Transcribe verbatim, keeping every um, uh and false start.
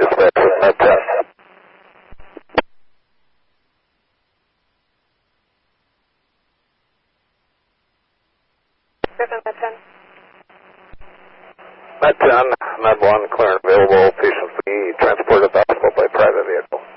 Dispatch with Med ten. Griffin, Med ten. Med ten, Med one, clear and available. Patients be transported to the hospital by private vehicle.